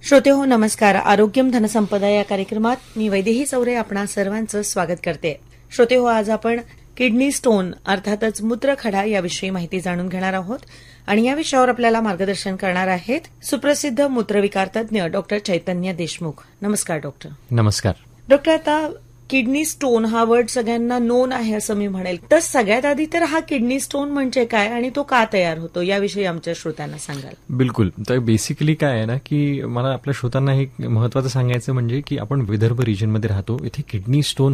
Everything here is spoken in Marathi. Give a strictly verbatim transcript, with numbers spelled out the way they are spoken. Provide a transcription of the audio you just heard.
श्रोते हो नमस्कार. आरोग्यम धनसंपदा या कार्यक्रमात मी वैदेही चौरे आपणा सर्वांचं स्वागत करते. श्रोते हो, आज आपण किडनी स्टोन अर्थातच मूत्रखडा याविषयी माहिती जाणून घेणार आहोत आणि या विषयावर आपल्याला मार्गदर्शन करणार आहेत सुप्रसिद्ध मूत्रविकार तज्ञ डॉक्टर चैतन्य देशमुख. नमस्कार डॉक्टर. नमस्कार डॉक्टर. आता किडनी स्टोन हा वर्ड सगळ्यांना नोन आहे असं मी म्हणेल, तर सगळ्यात आधी तर हा किडनी स्टोन म्हणजे काय आणि तो का तयार होतो याविषयी आमच्या श्रोत्यांना सांगाल. बिलकुल. तर बेसिकली काय आहे ना की मला आपल्या श्रोत्यांना हे महत्वाचं सांगायचं म्हणजे की आपण विदर्भ रिजनमध्ये राहतो, इथे किडनी स्टोन